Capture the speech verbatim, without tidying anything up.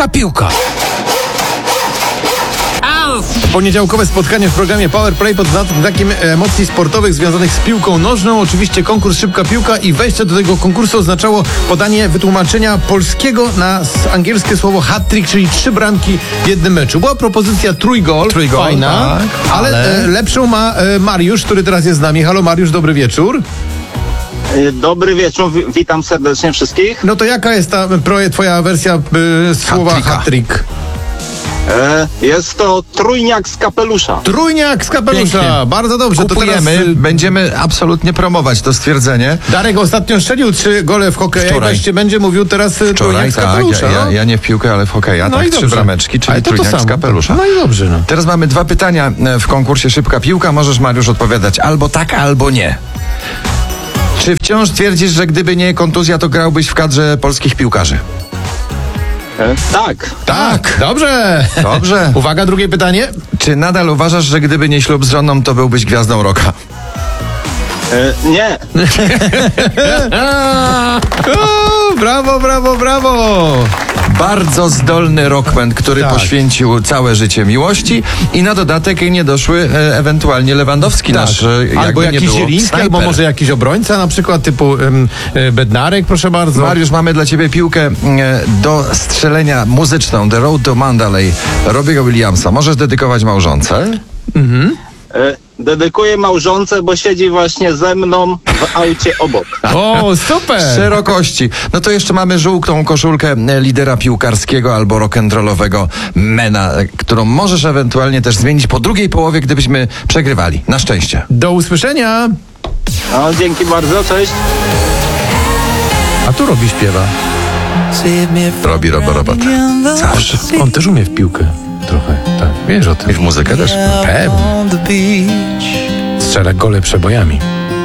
Szybka piłka. Poniedziałkowe spotkanie w programie Power Play pod znakiem emocji sportowych związanych z piłką nożną. Oczywiście konkurs Szybka Piłka i wejście do tego konkursu oznaczało podanie wytłumaczenia polskiego na angielskie słowo hat-trick, czyli trzy bramki w jednym meczu. Była propozycja trójgol, Trójgol, fajna, tak, ale, ale... E, lepszą ma e, Mariusz, który teraz jest z nami. Halo Mariusz, dobry wieczór. Dobry wieczór, witam serdecznie wszystkich. No to jaka jest ta proje, twoja wersja e, słowa Hat-tricka. hat-trick? E, jest to trójniak z kapelusza. Trójniak z kapelusza, Pięknie. bardzo dobrze. Kupujemy, To teraz, y, będziemy absolutnie promować to stwierdzenie. Darek ostatnio strzelił trzy gole w hokeju i Wczoraj. właśnie będzie mówił teraz y, Wczoraj, trójniak z tak, kapelusza. ja, ja, no. ja nie w piłkę, ale w hokeja, No tak, i trzy dobrze. brameczki, czyli Ale to to trójniak z samo. kapelusza. No i dobrze, no. Teraz mamy dwa pytania e, w konkursie Szybka Piłka. Możesz, Mariusz, odpowiadać albo tak, albo nie. Czy wciąż twierdzisz, że gdyby nie kontuzja, to grałbyś w kadrze polskich piłkarzy? E, tak. Tak, dobrze. Dobrze. Uwaga, drugie pytanie. Czy nadal uważasz, że gdyby nie ślub z żoną, to byłbyś gwiazdą rocka? E, nie. O, brawo, brawo, brawo. Bardzo zdolny rockman, który Tak. poświęcił całe życie miłości i na dodatek nie doszły e, ewentualnie Lewandowski nasz. e, Albo jakby nie jakiś było, Zieliński, albo snajper. może jakiś obrońca, na przykład typu ym, y, Bednarek, proszę bardzo. Mariusz, mamy dla ciebie piłkę e, do strzelenia muzyczną The Road to Mandalay Robbie'ego Williamsa. Możesz dedykować małżonce? E, dedykuję małżonce, bo siedzi właśnie ze mną w aucie obok. O, super. Szerokości. No to jeszcze mamy żółtą koszulkę e, lidera piłkarskiego albo rock'n'rollowego mena, e, którą możesz ewentualnie też zmienić po drugiej połowie, gdybyśmy przegrywali. Na szczęście. Do usłyszenia. No, dzięki bardzo, cześć. A tu Robi śpiewa. Robi robo robotę. Zawsze. On też umie w piłkę. Trochę, tak. Wiesz o tym. I w muzykę też. Pewnie. Strzela gole przebojami.